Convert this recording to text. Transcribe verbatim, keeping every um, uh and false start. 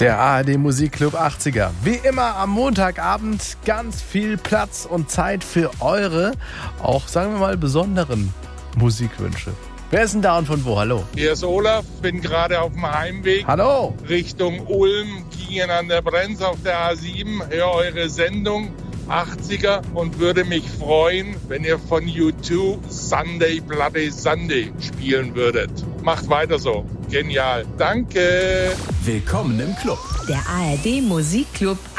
Der A R D Musikclub achtziger. Wie immer am Montagabend ganz viel Platz und Zeit für eure, auch sagen wir mal, besonderen Musikwünsche. Wer ist denn da und von wo? Hallo. Hier ist Olaf, bin gerade auf dem Heimweg. Hallo. Richtung Ulm, Giengen an der Brenz auf der A sieben. Hör eure Sendung achtziger und würde mich freuen, wenn ihr von U zwei Sunday Bloody Sunday spielen würdet. Macht weiter so. Genial. Danke. Willkommen im Club. Der A R D Musikclub